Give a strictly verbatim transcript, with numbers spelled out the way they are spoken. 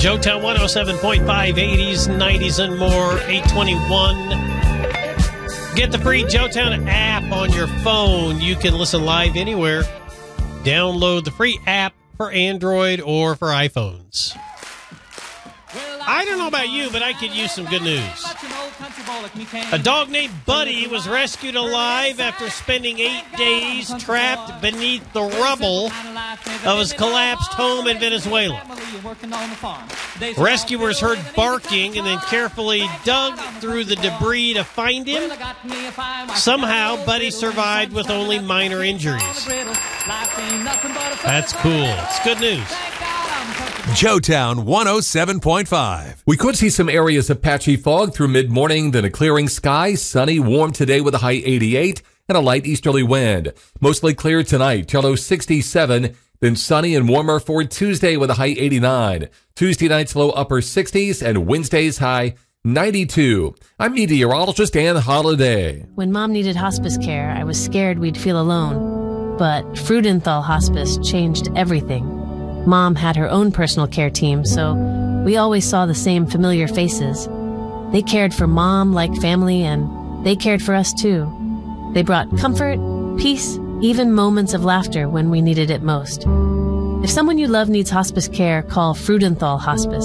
Joetown one oh seven point five, eighties, nineties, and more, eight twenty-one. Get the free Joetown app on your phone. You can listen live anywhere. Download the free app for Android or for iPhones. I don't know about you, but I could use some good news. A dog named Buddy was rescued alive after spending eight days trapped beneath the rubble of his collapsed home in Venezuela. Rescuers heard barking and then carefully dug through the debris to find him. Somehow, Buddy survived with only minor injuries. That's cool. It's good news. Joetown one oh seven point five. We could see some areas of patchy fog through mid-morning, then a clearing sky, sunny, warm today with a high eighty-eight and a light easterly wind. Mostly clear tonight, till low sixty-seven, then sunny and warmer for Tuesday with a high eighty-nine. Tuesday night's low upper sixties and Wednesday's high ninety-two. I'm meteorologist Ann Holiday. When Mom needed hospice care, I was scared we'd feel alone. But Freudenthal Hospice changed everything. Mom had her own personal care team, so we always saw the same familiar faces. They cared for Mom like family, and they cared for us too. They brought comfort, peace, even moments of laughter when we needed it most. If someone you love needs hospice care, call Freudenthal Hospice.